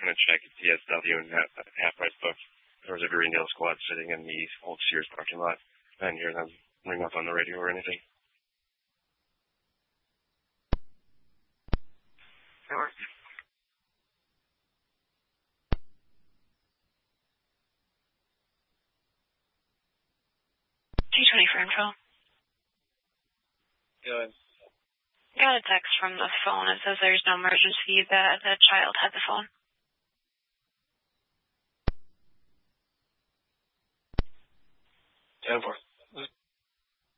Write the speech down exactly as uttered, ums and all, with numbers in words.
going to check T S W and half, half price book. There was a Greendale squad sitting in the old Sears parking lot. I didn't hear them ring up on the radio or anything. Sure. T twenty for info. Good. Got a text from the phone. It says there's no emergency, that the child had the phone. ten four.